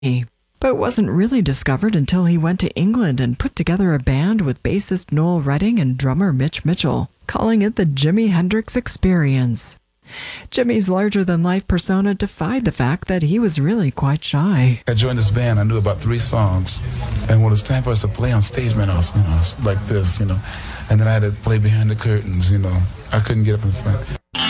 But it wasn't really discovered until he went to England and put together a band with bassist Noel Redding and drummer Mitch Mitchell, calling it the Jimi Hendrix Experience. Jimmy's larger-than-life persona defied the fact that he was really quite shy. I joined this band, I knew about 3 songs, and when it was time for us to play on stage, man, I was like this, and then I had to play behind the curtains, I couldn't get up in front.